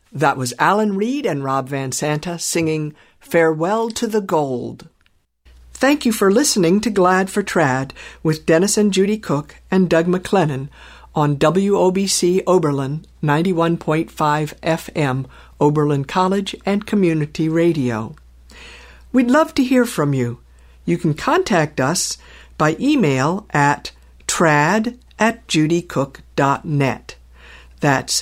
That was Alan Reed and Rob Van Santa singing Farewell to the Gold. Thank you for listening to Glad for Trad with Dennis and Judy Cook and Doug McLennan on WOBC Oberlin 91.5 FM, Oberlin College and Community Radio. We'd love to hear from you. You can contact us by email at trad@judycook.net. That's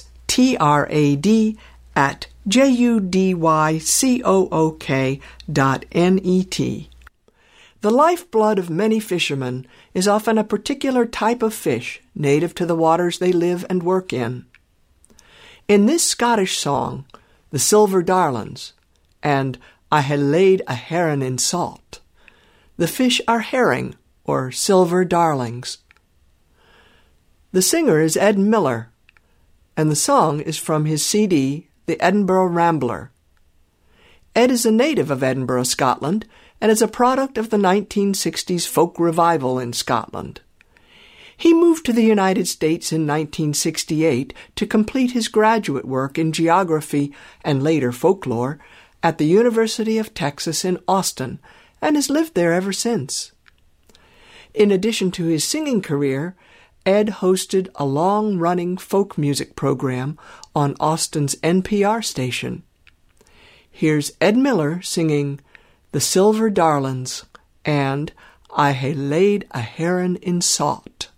trad@judycook.net. The lifeblood of many fishermen is often a particular type of fish native to the waters they live and work in. In this Scottish song, The Silver Darlings, and I Ha' Laid a Heron in Salt, the fish are herring, or silver darlings. The singer is Ed Miller, and the song is from his CD, The Edinburgh Rambler. Ed is a native of Edinburgh, Scotland, and is a product of the 1960s folk revival in Scotland. He moved to the United States in 1968 to complete his graduate work in geography and later folklore at the University of Texas in Austin, and has lived there ever since. In addition to his singing career, Ed hosted a long-running folk music program on Austin's NPR station. Here's Ed Miller singing The Silver Darlings and I Ha' Laid a Heron in Salt.